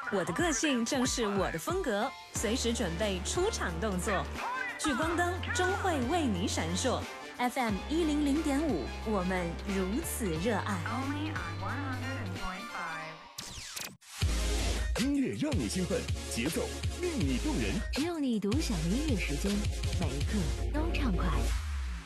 我的个性正是我的风格，随时准备出场动作。聚光灯终会为你闪烁。FM 100.5，我们如此热爱。 音乐让你兴奋，节奏令你动人， 只有你独享的音乐时间，每一刻都畅快。